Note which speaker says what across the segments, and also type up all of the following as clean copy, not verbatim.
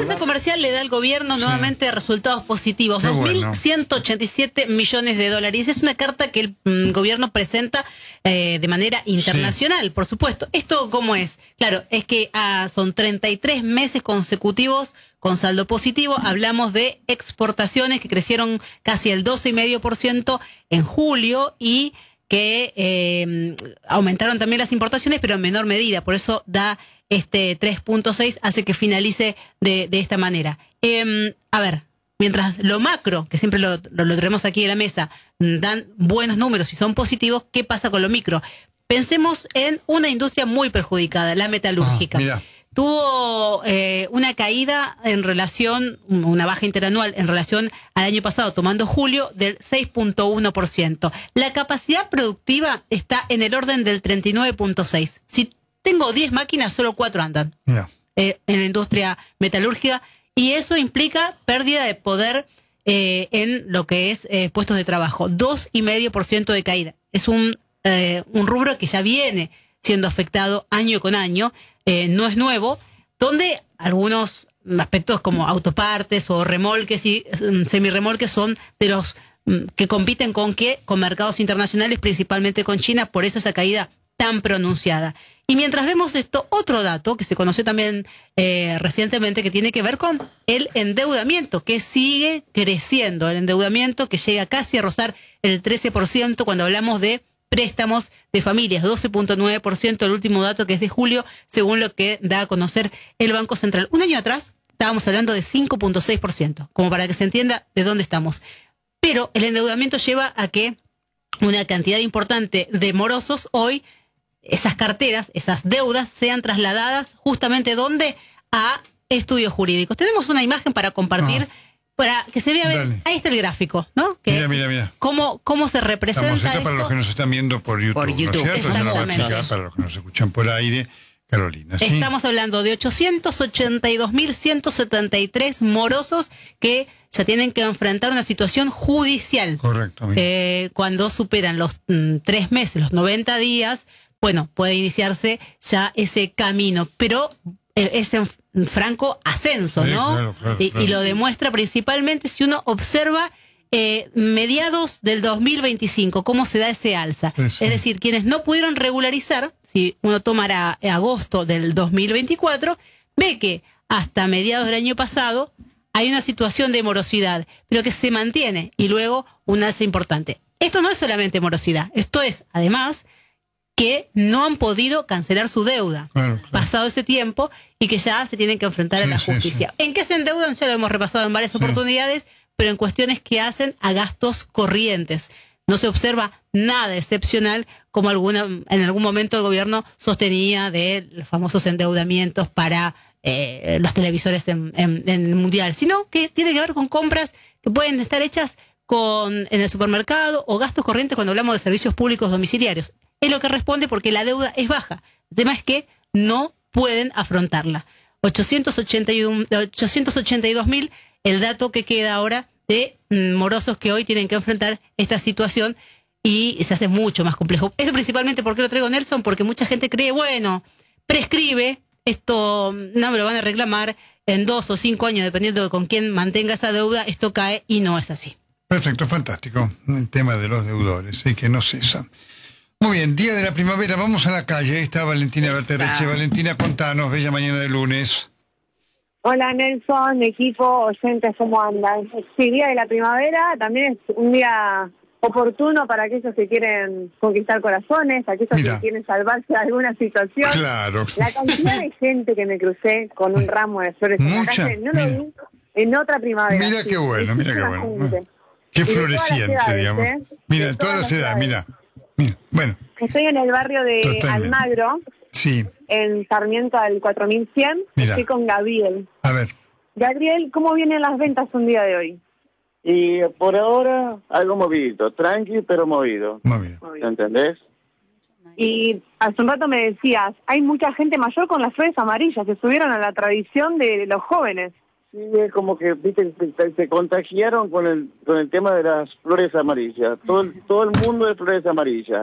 Speaker 1: balanza comercial le da al gobierno nuevamente resultados positivos, 2.187 millones de dólares. Es una carta que el gobierno presenta de manera internacional, por supuesto. ¿Esto cómo es? Claro, es que son 33 meses consecutivos con saldo positivo. Hablamos de exportaciones que crecieron casi el 12,5% en julio y que aumentaron también las importaciones, pero en menor medida. Por eso da 3.6, hace que finalice de esta manera. A ver, mientras lo macro, que siempre lo traemos aquí a la mesa, dan buenos números y son positivos, ¿qué pasa con lo micro? Pensemos en una industria muy perjudicada, la metalúrgica. Tuvo una caída en relación, una baja interanual en relación al año pasado, tomando julio, del 6.1%. La capacidad productiva está en el orden del 39.6%. Si tengo 10 máquinas, solo 4 andan en la industria metalúrgica, y eso implica pérdida de poder en lo que es puestos de trabajo. 2,5% de caída. Es un rubro que ya viene siendo afectado año con año. No es nuevo, donde algunos aspectos como autopartes o remolques y semirremolques son de los que compiten con mercados internacionales, principalmente con China, por eso esa caída tan pronunciada. Y mientras vemos esto, otro dato que se conoció también recientemente, que tiene que ver con el endeudamiento, que sigue creciendo, el endeudamiento que llega casi a rozar el 13% cuando hablamos de préstamos de familias, 12.9%, el último dato que es de julio, según lo que da a conocer el Banco Central. Un año atrás estábamos hablando de 5.6%, como para que se entienda de dónde estamos. Pero el endeudamiento lleva a que una cantidad importante de morosos hoy, esas carteras, esas deudas, sean trasladadas justamente ¿dónde? A estudios jurídicos. Tenemos una imagen para compartir. Para que se vea, ahí está el gráfico, ¿no? Que
Speaker 2: mira.
Speaker 1: ¿Cómo se representa esto?
Speaker 2: Para los que nos están viendo por YouTube.
Speaker 1: Por YouTube,
Speaker 2: ¿no es cierto? Yo lo voy a explicar para los que nos escuchan por aire. Carolina, ¿sí?
Speaker 1: Estamos hablando de 882.173 morosos que ya tienen que enfrentar una situación judicial.
Speaker 2: Correcto.
Speaker 1: Cuando superan los 3 meses, los 90 días, bueno, puede iniciarse ya ese camino, pero es en franco ascenso, ¿no? Claro. Y lo demuestra principalmente si uno observa mediados del 2025, cómo se da ese alza. Es decir, quienes no pudieron regularizar, si uno tomara agosto del 2024, ve que hasta mediados del año pasado hay una situación de morosidad, pero que se mantiene, y luego un alza importante. Esto no es solamente morosidad, esto es, además, que no han podido cancelar su deuda pasado ese tiempo y que ya se tienen que enfrentar a la justicia. ¿En qué se endeudan? Ya lo hemos repasado en varias oportunidades, pero en cuestiones que hacen a gastos corrientes. No se observa nada excepcional como en algún momento el gobierno sostenía de los famosos endeudamientos para los televisores en el mundial, sino que tiene que ver con compras que pueden estar hechas en el supermercado o gastos corrientes cuando hablamos de servicios públicos domiciliarios. Es lo que responde porque la deuda es baja. El tema es que no pueden afrontarla. 882.000, el dato que queda ahora de morosos que hoy tienen que enfrentar esta situación y se hace mucho más complejo. Eso principalmente, ¿por qué lo traigo, Nelson? Porque mucha gente cree, bueno, prescribe, esto no me lo van a reclamar en 2 o 5 años, dependiendo de con quién mantenga esa deuda, esto cae, y no es así.
Speaker 2: Perfecto, fantástico. El tema de los deudores, que no cesa. Muy bien, día de la primavera, vamos a la calle. Ahí está Valentina Bertereche. Valentina, contanos, bella mañana de lunes.
Speaker 3: Hola Nelson, equipo, oyentes, ¿cómo andan? Sí, día de la primavera, también es un día oportuno para aquellos que quieren conquistar corazones, aquellos que quieren salvarse de alguna situación.
Speaker 2: Claro.
Speaker 3: La cantidad de gente que me crucé con un ramo de flores en la calle, no lo vi en otra primavera.
Speaker 2: Mira qué bueno, mira qué bueno. Qué floreciente, digamos. Mira, en todas las edades, mira. Bueno.
Speaker 3: Estoy en el barrio de Almagro, en Sarmiento al 4100. Estoy con Gabriel.
Speaker 2: A ver.
Speaker 3: Gabriel, ¿cómo vienen las ventas un día de hoy?
Speaker 4: Y por ahora algo movido, tranqui pero movido. ¿Entendés?
Speaker 3: Y hace un rato me decías, hay mucha gente mayor con las flores amarillas, se subieron a la tradición de los jóvenes.
Speaker 4: Sí, es como que, viste, se contagiaron con el tema de las flores amarillas. Todo el mundo de flores amarillas.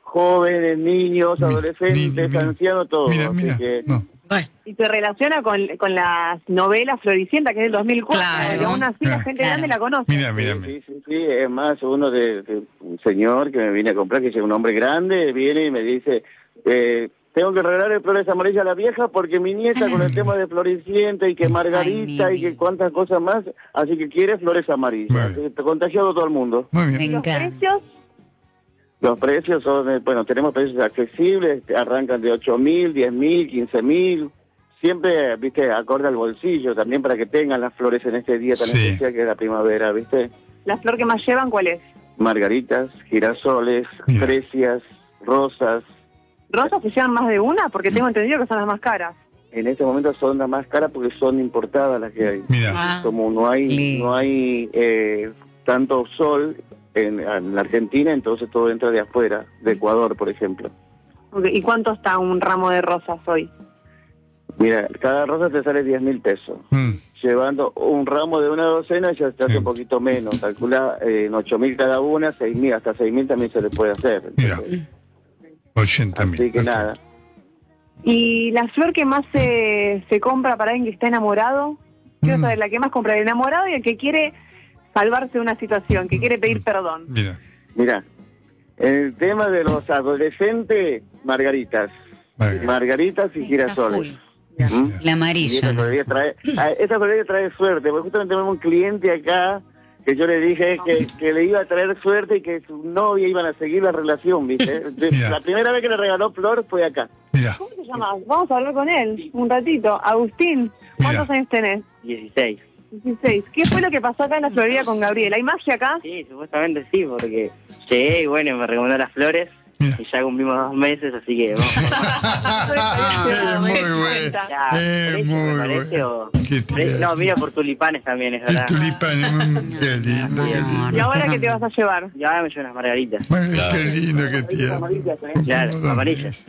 Speaker 4: jóvenes, niños, adolescentes, ancianos, todos.
Speaker 2: Mira,
Speaker 3: Y se relaciona con las novelas Floricienta, que es del 2004,
Speaker 1: claro,
Speaker 3: que aún así la gente grande la conoce.
Speaker 2: Mira.
Speaker 4: Sí, es más, uno de un señor que me viene a comprar, que es un hombre grande, viene y me dice, tengo que regalarle flores amarillas a la vieja porque mi nieta con el tema de Floricienta y que Margarita y que cuántas cosas más, así que quiere flores amarillas. Te contagiado todo el mundo.
Speaker 2: Muy bien.
Speaker 3: ¿Los precios?
Speaker 4: Los precios son, tenemos precios accesibles, arrancan de 8.000, 10.000, 15.000, siempre, viste, acorde al bolsillo, también para que tengan las flores en este día tan especial que es la primavera, viste.
Speaker 3: ¿La flor que más llevan cuál es?
Speaker 4: Margaritas, girasoles, fresias, rosas.
Speaker 3: ¿Rosas se llevan más de una? Porque tengo entendido que son las más caras.
Speaker 4: En este momento son las más caras porque son importadas las que hay.
Speaker 2: Mira.
Speaker 4: Como no hay tanto sol en la Argentina, entonces todo entra de afuera, de Ecuador, por ejemplo.
Speaker 3: ¿Y cuánto está un ramo de rosas hoy?
Speaker 4: Mira, cada rosa te sale 10.000 pesos. Llevando un ramo de una docena ya se hace un poquito menos. Calcula en 8.000 cada una, 6.000, hasta 6.000 también se le puede hacer. Entonces,
Speaker 2: mira, 80.000.
Speaker 4: Así que nada.
Speaker 3: ¿Y la flor que más se compra para alguien que está enamorado? Quiero saber la que más compra, el enamorado y el que quiere salvarse de una situación, que quiere pedir perdón.
Speaker 4: Mira, el tema de los adolescentes, margaritas y girasoles.
Speaker 1: La amarilla.
Speaker 4: Esa florería trae suerte, porque justamente tenemos un cliente acá que yo le dije que le iba a traer suerte y que su novia iban a seguir la relación, ¿viste? La primera vez que le regaló flor fue acá.
Speaker 3: ¿Cómo se llama? Vamos a hablar con él un ratito. Agustín, ¿cuántos años tenés?
Speaker 5: 16.
Speaker 3: 16. ¿Qué fue lo que pasó acá en la florería con Gabriel? ¿Hay magia acá?
Speaker 5: Sí, supuestamente sí, porque llegué y bueno, me recomendó las flores. Y ya cumplimos 2 meses, así que vamos.
Speaker 2: Muy bueno.
Speaker 5: No, mira por tulipanes también, es verdad.
Speaker 2: Tulipanes, qué lindo.
Speaker 3: ¿Y ahora qué te vas a llevar?
Speaker 5: Y ahora me llevo unas margaritas.
Speaker 2: Qué lindo que tiene.
Speaker 5: Claro, amarillas.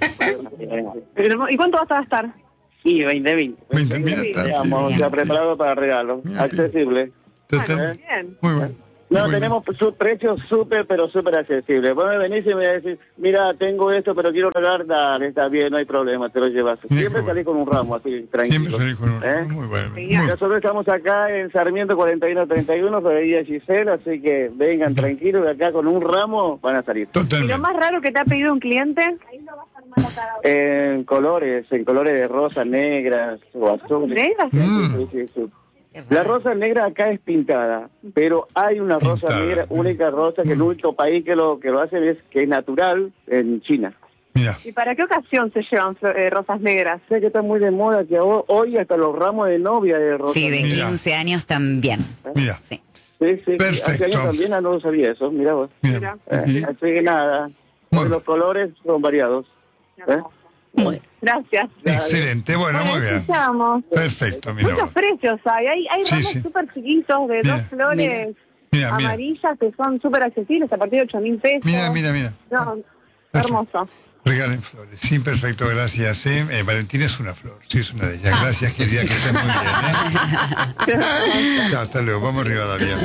Speaker 3: ¿Y cuánto vas a gastar?
Speaker 5: Sí, 20.000.
Speaker 2: 20.000
Speaker 4: Estamos ya preparados para regalos. Accesible.
Speaker 3: Bien.
Speaker 2: Muy bueno.
Speaker 4: No, tenemos precios pero súper accesibles. Vos me venís y me decís, mira, tengo esto, pero quiero regalar, dale, está bien, no hay problema, te lo llevas. Siempre salís con un ramo, así, tranquilo.
Speaker 2: Siempre salís con un ramo, muy bueno.
Speaker 4: Nosotros estamos acá en Sarmiento 4131, Florería Giselle, así que vengan tranquilos, de acá con un ramo van a salir.
Speaker 2: Totalmente.
Speaker 3: ¿Y lo más raro que te ha pedido un cliente?
Speaker 4: En colores de rosas negras o azules.
Speaker 3: ¿Negras?
Speaker 4: Sí. La rosa negra acá es pintada, pero hay una rosa negra, única rosa, que el único país que lo hace que es natural, en China.
Speaker 2: Mira.
Speaker 3: ¿Y para qué ocasión se llevan rosas negras?
Speaker 4: Sé que está muy de moda, que hoy hasta los ramos de novia de rosa.
Speaker 6: Sí, de 15 años también.
Speaker 2: Mira.
Speaker 6: Sí.
Speaker 4: Sí.
Speaker 2: Perfecto.
Speaker 4: Hace años también no lo sabía eso, mira vos.
Speaker 2: Mira.
Speaker 4: Así que nada, los colores son variados.
Speaker 3: Gracias.
Speaker 2: Excelente, bueno, muy bien.
Speaker 3: Escuchamos.
Speaker 2: Perfecto, mira.
Speaker 3: Muchos precios hay ramos súper chiquitos de 2 flores amarillas que son súper accesibles a partir de 8.000 pesos.
Speaker 2: Mira.
Speaker 3: No, hermoso.
Speaker 2: Regalen flores. Sí, perfecto, gracias. Valentina es una flor, sí, es una de ellas. Gracias, querida, que estés muy bien. Ya, hasta luego, vamos arriba, Dalia.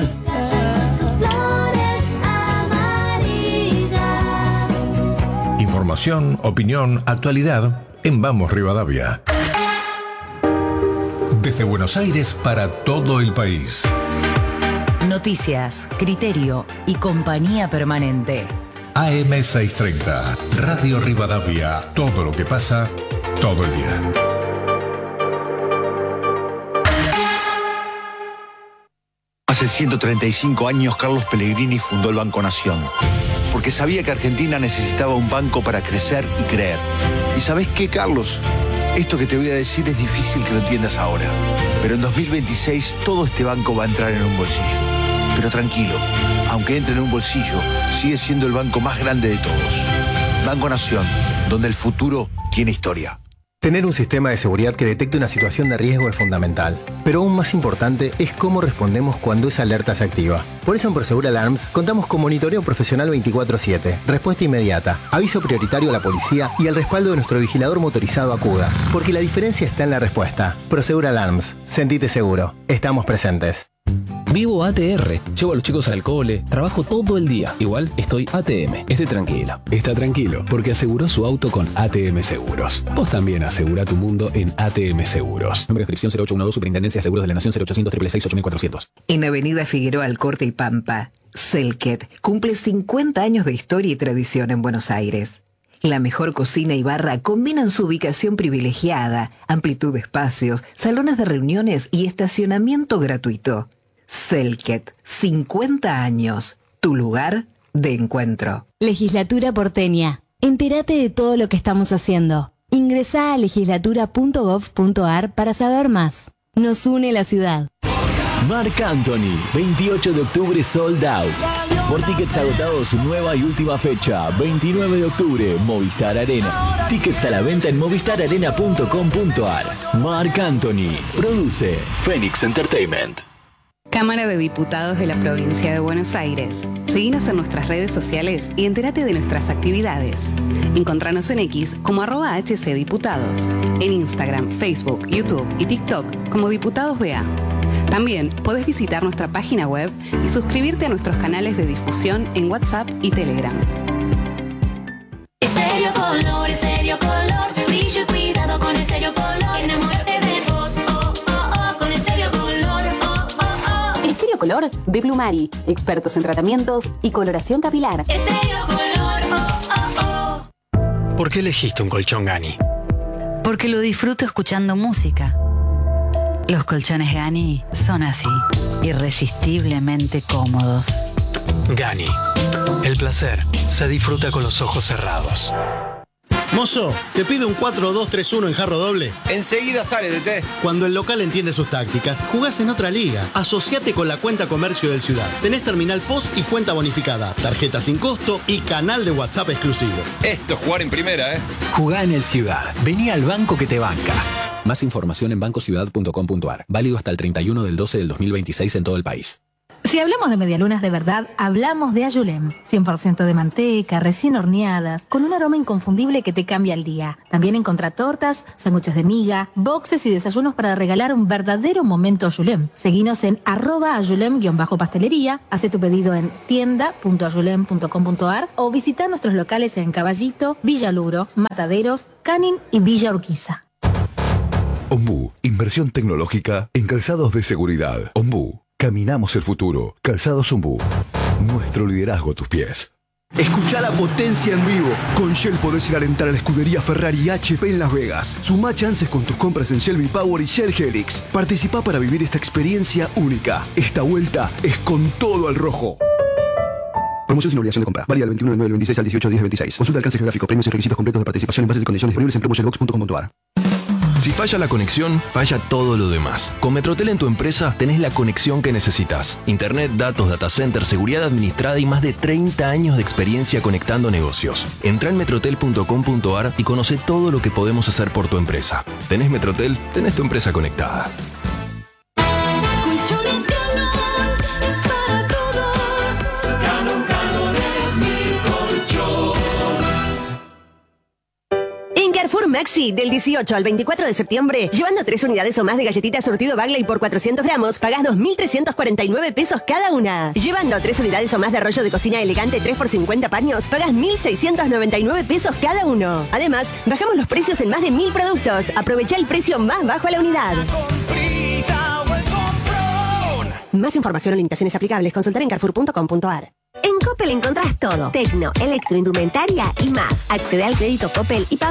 Speaker 7: Información, opinión, actualidad en Vamos Rivadavia. Desde Buenos Aires para todo el país.
Speaker 8: Noticias, criterio y compañía permanente.
Speaker 7: AM630, Radio Rivadavia. Todo lo que pasa, todo el día.
Speaker 9: Hace 135 años Carlos Pellegrini fundó el Banco Nación, porque sabía que Argentina necesitaba un banco para crecer y creer. ¿Y sabés qué, Carlos? Esto que te voy a decir es difícil que lo entiendas ahora, pero en 2026 todo este banco va a entrar en un bolsillo. Pero tranquilo, aunque entre en un bolsillo, sigue siendo el banco más grande de todos. Banco Nación, donde el futuro tiene historia.
Speaker 10: Tener un sistema de seguridad que detecte una situación de riesgo es fundamental, pero aún más importante es cómo respondemos cuando esa alerta se activa. Por eso en Prosegur Alarms contamos con monitoreo profesional 24/7, respuesta inmediata, aviso prioritario a la policía y el respaldo de nuestro vigilador motorizado Acuda, porque la diferencia está en la respuesta. Prosegur Alarms, sentite seguro, estamos presentes.
Speaker 11: Vivo ATR. Llevo a los chicos al cole. Trabajo todo el día. Igual estoy ATM. Estoy tranquilo.
Speaker 12: Está tranquilo porque aseguró su auto con ATM Seguros. Vos también asegura tu mundo en ATM Seguros.
Speaker 11: Número de inscripción 0812 Superintendencia de Seguros de la Nación 0800 666 8400.
Speaker 13: En Avenida Figueroa Alcorte y Pampa, Selket cumple 50 años de historia y tradición en Buenos Aires. La mejor cocina y barra combinan su ubicación privilegiada, amplitud de espacios, salones de reuniones y estacionamiento gratuito. Selket, 50 años, tu lugar de encuentro.
Speaker 14: Legislatura porteña. Entérate de todo lo que estamos haciendo. Ingresá a legislatura.gov.ar para saber más. Nos une la ciudad.
Speaker 15: Marc Anthony, 28 de octubre sold out. Por tickets agotados, su nueva y última fecha, 29 de octubre, Movistar Arena. Tickets a la venta en movistararena.com.ar. Marc Anthony, produce Phoenix Entertainment.
Speaker 16: Cámara de Diputados de la Provincia de Buenos Aires. Seguinos en nuestras redes sociales y entérate de nuestras actividades. Encontranos en X como @HCDiputados, en Instagram, Facebook, YouTube y TikTok como Diputados BA. También podés visitar nuestra página web y suscribirte a nuestros canales de difusión en WhatsApp y Telegram.
Speaker 17: Estéreo Color, brillo y cuidado con Estéreo Color. Enamórate de vos, con Estéreo Color,
Speaker 18: Estéreo Color de Plumari, expertos en tratamientos y coloración capilar.
Speaker 17: Estéreo Color,
Speaker 19: ¿Por qué elegiste un colchón Gani?
Speaker 20: Porque lo disfruto escuchando música. Los colchones Gani son así, irresistiblemente cómodos.
Speaker 19: Gani, el placer se disfruta con los ojos cerrados.
Speaker 21: Mozo, te pido un 4-2-3-1 en jarro doble.
Speaker 22: Enseguida sale, DT.
Speaker 21: Cuando el local entiende sus tácticas, jugás en otra liga. Asociate con la cuenta comercio del Ciudad. Tenés terminal POS y cuenta bonificada, tarjeta sin costo y canal de WhatsApp exclusivo.
Speaker 22: Esto es jugar en primera, ¿eh?
Speaker 19: Jugá en el Ciudad. Vení al banco que te banca.
Speaker 12: Más información en bancociudad.com.ar. Válido hasta el 31 del 12 del 2026 en todo el país.
Speaker 23: Si hablamos de medialunas de verdad, hablamos de Ayulem. 100% de manteca, recién horneadas, con un aroma inconfundible que te cambia el día. También encontrá tortas, sándwiches de miga, boxes y desayunos para regalar un verdadero momento Ayulem. Seguinos en @ayulem_pastelería, hace tu pedido en tienda.ayulem.com.ar o visita nuestros locales en Caballito, Villa Luro, Mataderos, Canin y Villa Urquiza.
Speaker 24: Ombú, inversión tecnológica en calzados de seguridad. Ombú, caminamos el futuro. Calzados Ombú, nuestro liderazgo a tus pies.
Speaker 25: Escuchá la potencia en vivo. Con Shell podés ir a alentar a la escudería Ferrari HP en Las Vegas. Sumá chances con tus compras en Shell V-Power y Shell Helix. Participá para vivir esta experiencia única. Esta vuelta es con todo al rojo. Promoción sin obligación de compra. Válida del 21 del 9 del 26 al 18 del 10 del 26. Consulta alcance geográfico, premios y requisitos completos de participación en bases y condiciones disponibles en promoshellbox.com.ar.
Speaker 26: Si falla la conexión, falla todo lo demás. Con Metrotel en tu empresa tenés la conexión que necesitas. Internet, datos, data center, seguridad administrada y más de 30 años de experiencia conectando negocios. Entrá en metrotel.com.ar y conoce todo lo que podemos hacer por tu empresa. ¿Tenés Metrotel? Tenés tu empresa conectada.
Speaker 17: Colchones Galón, es para todos. Galón, Galón es mi colchón.
Speaker 27: En Carrefour Maxi, del 18 al 24 de septiembre, llevando 3 unidades o más de galletitas surtido Bagley por 400 gramos, pagás 2.349 pesos cada una. Llevando 3 unidades o más de rollo de cocina elegante 3 por 50 paños, pagás 1.699 pesos cada uno. Además, bajamos los precios en más de 1.000 productos. Aprovecha el precio más bajo a la unidad. Más información o limitaciones aplicables, consultar en carrefour.com.ar. En Coppel encontrás todo. Tecno, electro, indumentaria y más. Accede al crédito Coppel y paga